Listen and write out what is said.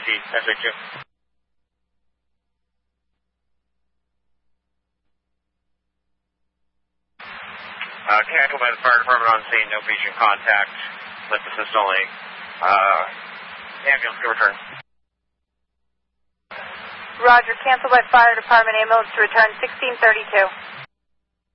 SH2. Cancel by the fire department on scene, no patient contact. Lift assist only. Ambulance to return. Roger, cancel by fire department, ambulance to return 1632.